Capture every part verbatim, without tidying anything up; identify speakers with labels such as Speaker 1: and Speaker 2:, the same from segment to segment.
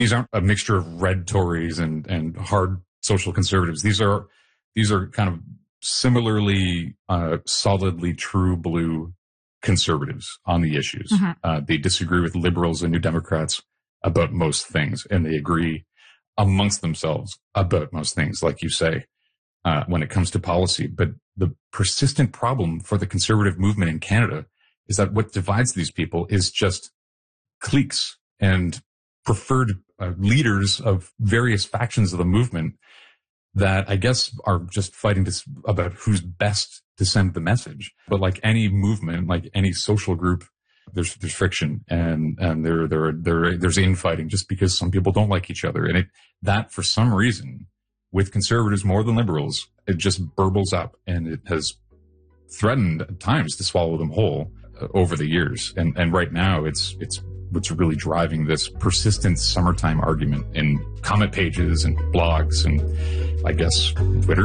Speaker 1: These aren't a mixture of red Tories and, and hard social conservatives. These are, these are kind of similarly, uh, solidly true blue conservatives on the issues. Mm-hmm. Uh, they disagree with liberals and New Democrats about most things, and they agree amongst themselves about most things, like you say, uh, when it comes to policy. But the persistent problem for the conservative movement in Canada is that what divides these people is just cliques and preferred uh, leaders of various factions of the movement that I guess are just fighting to, about who's best to send the message. But like any movement, like any social group, there's there's friction and and there there there there's infighting just because some people don't like each other, and it that for some reason with conservatives more than liberals, it just burbles up, and it has threatened at times to swallow them whole uh, over the years. And and right now it's it's what's really driving this persistent summertime argument in comment pages and blogs and I guess Twitter.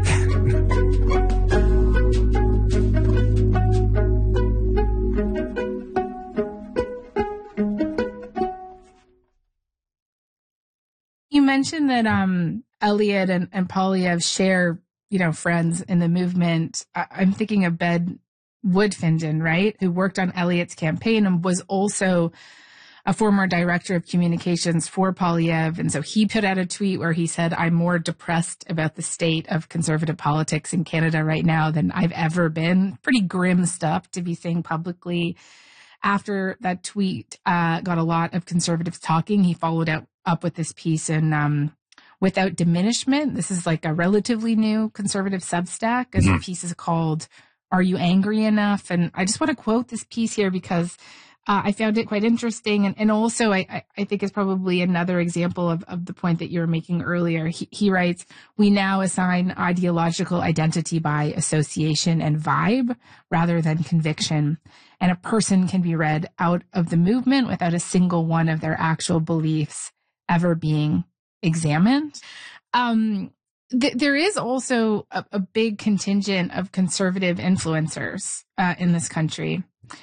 Speaker 2: You mentioned that um, Elliott and, and Poilievre share, you know, friends in the movement. I, I'm thinking of Ben Woodfinden, right, who worked on Elliott's campaign and was also a former director of communications for Poilievre. And so he put out a tweet where he said, I'm more depressed about the state of conservative politics in Canada right now than I've ever been. Pretty grim stuff to be saying publicly. After that tweet uh, got a lot of conservatives talking, he followed out, up with this piece in um, Without Diminishment. This is like a relatively new conservative Substack. And mm-hmm. the piece is called Are You Angry Enough? And I just want to quote this piece here because Uh, I found it quite interesting. And, and also, I, I think is probably another example of, of the point that you were making earlier. He, he writes, we now assign ideological identity by association and vibe rather than conviction. And a person can be read out of the movement without a single one of their actual beliefs ever being examined. Um, th- there is also a, a big contingent of conservative influencers uh, in this country.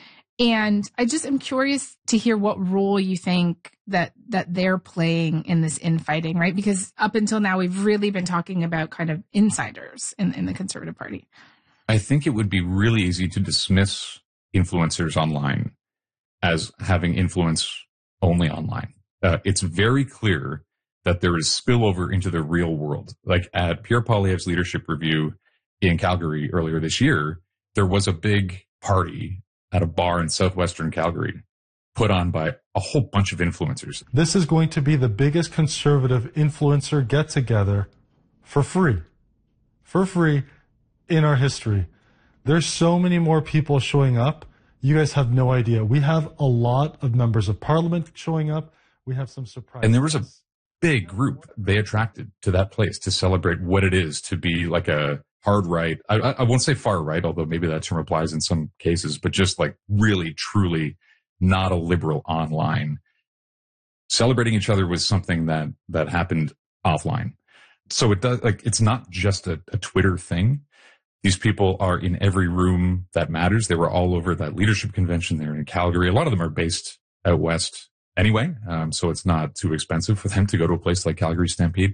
Speaker 2: And I just am curious to hear what role you think that that they're playing in this infighting, right? Because up until now, we've really been talking about kind of insiders in, in the Conservative Party.
Speaker 1: I think it would be really easy to dismiss influencers online as having influence only online. Uh, it's very clear that there is spillover into the real world. Like at Pierre Poilievre's leadership review in Calgary earlier this year, there was a big party at a bar in southwestern Calgary put on by a whole bunch of influencers.
Speaker 3: This is going to be the biggest conservative influencer get-together for free. For free in our history. There's so many more people showing up. You guys have no idea. We have a lot of members of parliament showing up. We have some surprises.
Speaker 1: And there was a big group they attracted to that place to celebrate what it is to be like a hard right. I, I won't say far right, although maybe that term applies in some cases, but just like really, truly not a liberal online. Celebrating each other was something that, that happened offline. So it does, like, it's not just a, a Twitter thing. These people are in every room that matters. They were all over that leadership convention there in Calgary. A lot of them are based out west anyway. Um, so it's not too expensive for them to go to a place like Calgary Stampede.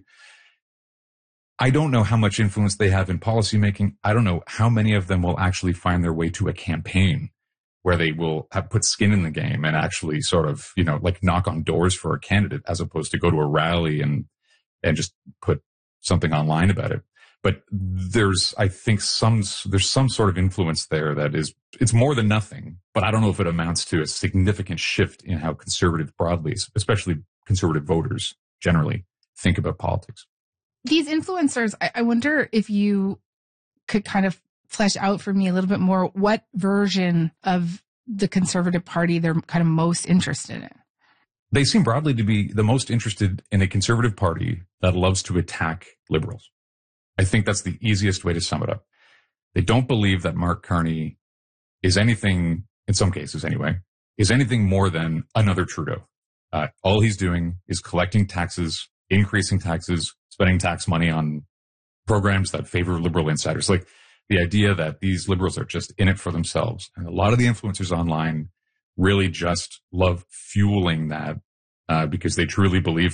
Speaker 1: I don't know how much influence they have in policymaking. I don't know how many of them will actually find their way to a campaign where they will have put skin in the game and actually sort of, you know, like knock on doors for a candidate as opposed to go to a rally and, and just put something online about it. But there's, I think some, there's some sort of influence there that is, it's more than nothing, but I don't know if it amounts to a significant shift in how conservative broadly, especially conservative voters generally think about politics.
Speaker 2: These influencers, I wonder if you could kind of flesh out for me a little bit more what version of the Conservative Party they're kind of most interested in.
Speaker 1: They seem broadly to be the most interested in a Conservative Party that loves to attack liberals. I think that's the easiest way to sum it up. They don't believe that Mark Carney is anything, in some cases anyway, is anything more than another Trudeau. Uh, all he's doing is collecting taxes, increasing taxes, spending tax money on programs that favor liberal insiders. Like the idea that these liberals are just in it for themselves. And a lot of the influencers online really just love fueling that uh, because they truly believe